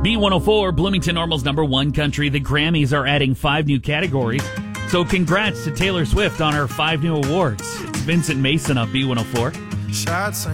B104, Bloomington Normal's #1 country. The Grammys are adding 5 new categories. So congrats to Taylor Swift on her 5 new awards. It's Vincent Mason on B104.